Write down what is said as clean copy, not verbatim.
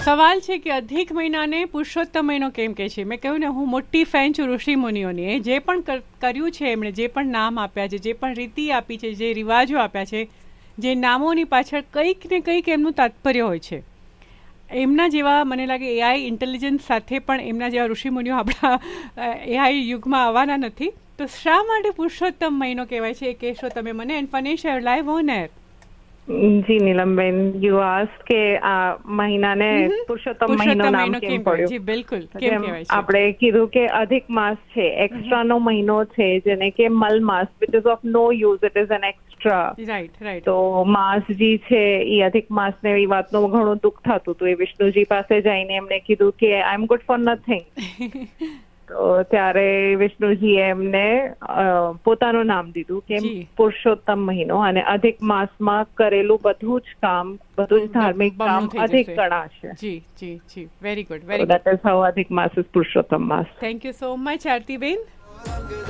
સવાલ છે કે અધિક મહિનાને પુરુષોત્તમ મહિનો કેમ કે છે? મેં કહ્યું ને, હું મોટી ફેન છું ઋષિ મુનિઓની. જે પણ કર્યું છે એમણે, જે પણ નામ આપ્યા છે, જે પણ રીતિ આપી છે, જે રિવાજો આપ્યા છે, જે નામોની પાછળ કંઈક ને કંઈક એમનું તાત્પર્ય હોય છે. એમના જેવા મને લાગે એઆઈ ઇન્ટેલિજન્સ સાથે પણ એમના જેવા ઋષિ મુનિઓ આપણા એઆઈ યુગમાં આવવાના નથી. તો શા માટે પુરુષોત્તમ મહિનો કહેવાય છે એ કહેશો તમે મને? And ફનેશ live on air. G Neelamben, you ask કે આ મહિનાને પુરુષોત્તમ મહિનો નામ કેમ પડ્યું? જી બિલકુલ, કેમ કહેવાય છે? આપણે કીધું કે અધિક માસ છે, એક્સ્ટ્રા નો મહિનો છે, જેને કે મલ માસ, which ease of no use, it is an extra. Right. તો માસજી છે એ અધિક માસ ને એ વાતનું ઘણું દુઃખ થતું હતું. એ વિષ્ણુજી પાસે જઈને એમને કીધું કે આઈ એમ ગુડ ફોર નથિંગ. તો ત્યારે વિષ્ણુજીએ એમને પોતાનું નામ દીધું કે પુરુષોત્તમ મહિનો, અને અધિક માસમાં કરેલું બધું જ કામ, બધું જ ધાર્મિક કામ અધિક ગણાશે. જી very good. That is how અધિક માસ is Purushottam mass. Thank you so much Aartiben.